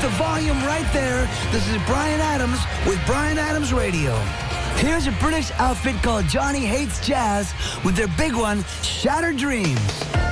the volume right there. This is Bryan Adams with Bryan Adams Radio. Here's a British outfit called Johnny Hates Jazz with their big one, Shattered Dreams.